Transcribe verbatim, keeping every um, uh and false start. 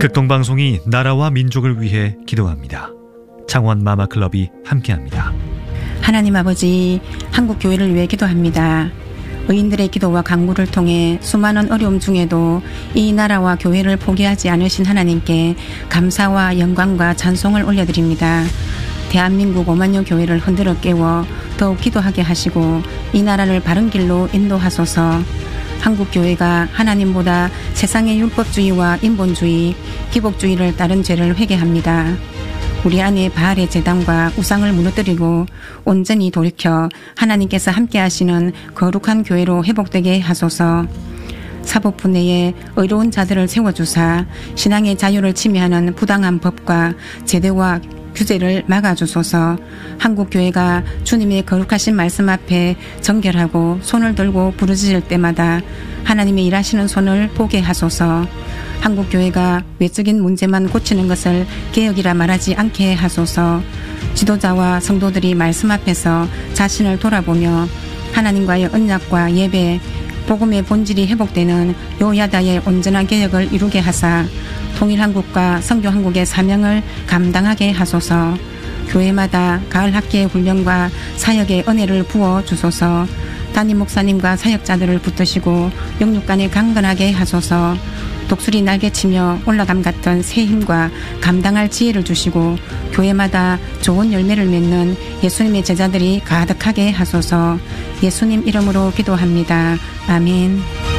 극동방송이 나라와 민족을 위해 기도합니다. 창원 마마클럽이 함께합니다. 하나님 아버지, 한국교회를 위해 기도합니다. 의인들의 기도와 강구를 통해 수많은 어려움 중에도 이 나라와 교회를 포기하지 않으신 하나님께 감사와 영광과 찬송을 올려드립니다. 대한민국 오만여 교회를 흔들어 깨워 더욱 기도하게 하시고 이 나라를 바른 길로 인도하소서. 한국교회가 하나님보다 세상의 율법주의와 인본주의, 기복주의를 따른 죄를 회개합니다. 우리 안에 바알의 제단과 우상을 무너뜨리고 온전히 돌이켜 하나님께서 함께 하시는 거룩한 교회로 회복되게 하소서. 사법부 내에 의로운 자들을 세워주사 신앙의 자유를 침해하는 부당한 법과 제도와 규제를 막아주소서. 한국교회가 주님의 거룩하신 말씀 앞에 정결하고 손을 들고 부르짖을 때마다 하나님의 일하시는 손을 보게 하소서. 한국교회가 외적인 문제만 고치는 것을 개혁이라 말하지 않게 하소서. 지도자와 성도들이 말씀 앞에서 자신을 돌아보며 하나님과의 언약과 예배, 복음의 본질이 회복되는 요야다의 온전한 개혁을 이루게 하사 통일한국과 선교한국의 사명을 감당하게 하소서. 교회마다 가을 학기의 훈련과 사역의 은혜를 부어 주소서. 담임 목사님과 사역자들을 붙드시고 영육간에 강건하게 하소서. 독수리 날개치며 올라감 같은 새 힘과 감당할 지혜를 주시고 교회마다 좋은 열매를 맺는 예수님의 제자들이 가득하게 하소서. 예수님 이름으로 기도합니다. 아멘.